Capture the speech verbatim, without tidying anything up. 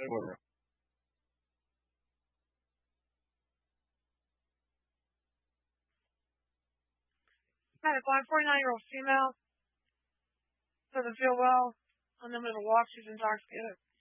stay with her. I had a blind forty-nine-year-old female doesn't feel well. On them at a walk, she's intoxicated.